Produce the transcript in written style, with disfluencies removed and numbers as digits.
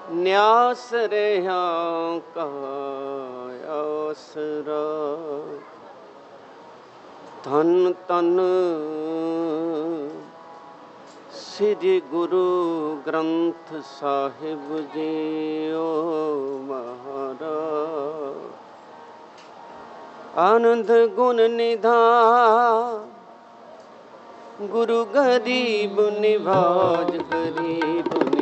ਨਿਆਸ ਰਿਹਾ ਕਾ ਆਸਰਾ। ਧੰਨ ਧੰਨ ਸ੍ਰੀ ਗੁਰੂ ਗ੍ਰੰਥ ਸਾਹਿਬ ਜੀਓ ਮਹਾਰਾਜ। ਆਨੰਦ ਗੁਣ ਨਿਧਾਨ ਗੁਰੂ ਗਰੀਬ ਨਿਵਾਜ, ਗਰੀਬ